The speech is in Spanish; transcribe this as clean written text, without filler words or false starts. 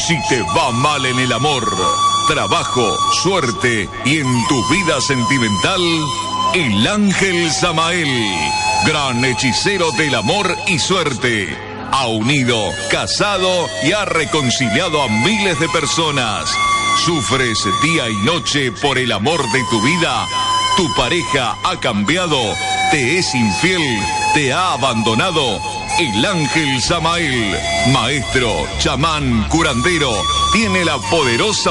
Si te va mal en el amor, trabajo, suerte y en tu vida sentimental, el ángel Samael, gran hechicero del amor y suerte, ha unido, casado y ha reconciliado a miles de personas. ¿Sufres día y noche por el amor de tu vida? ¿Tu pareja ha cambiado? ¿Te es infiel? ¿Te ha abandonado? El ángel Samael, maestro, chamán, curandero, tiene la poderosa